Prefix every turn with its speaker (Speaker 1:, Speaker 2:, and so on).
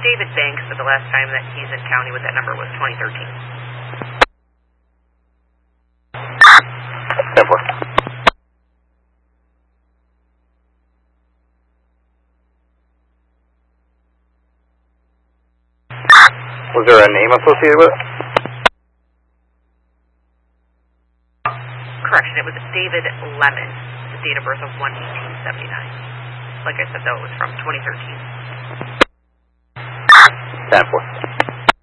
Speaker 1: David Banks, but the last time that he's in county with that number was 2013.
Speaker 2: 10-4. Was there a name associated with it?
Speaker 1: Correction, it was David Lemon, the date of birth of 1/1879. Like I said, though, it was from 2013.
Speaker 2: 10-4.